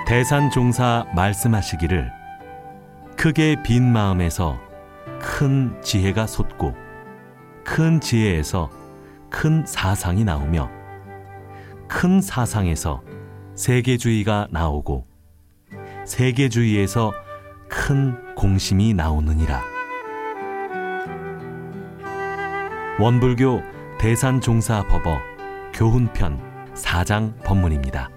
대산종사 말씀하시기를 크게 빈 마음에서 큰 지혜가 솟고 큰 지혜에서 큰 사상이 나오며 큰 사상에서 세계주의가 나오고 세계주의에서 큰 공심이 나오느니라. 원불교 대산종사법어 교훈편 4장 법문입니다.